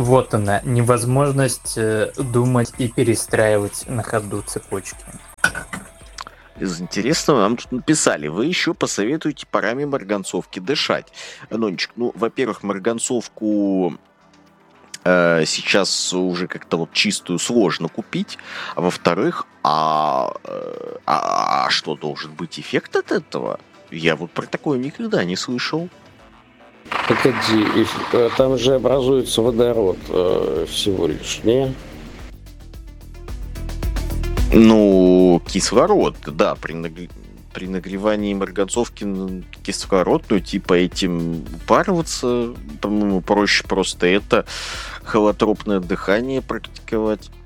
Вот она, невозможность думать и перестраивать на ходу цепочки. Из интересного нам тут написали. Вы еще посоветуете парами марганцовки дышать. Нончик, во-первых, марганцовку сейчас уже как-то вот чистую сложно купить. А во-вторых, что, должен быть эффект от этого? Я вот про такое никогда не слышал. Погоди, там же образуется водород всего лишь, не? Кислород, да, при нагревании марганцовки кислород, типа этим упарываться, по-моему, проще просто это холотропное дыхание практиковать.